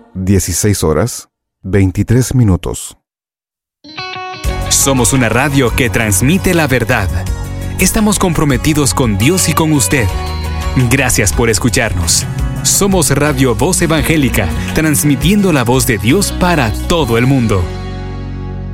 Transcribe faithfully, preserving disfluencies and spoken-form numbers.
dieciséis horas, veintitrés minutos. Somos una radio que transmite la verdad. Estamos comprometidos con Dios y con usted. Gracias por escucharnos. Somos Radio Voz Evangélica, transmitiendo la voz de Dios para todo el mundo.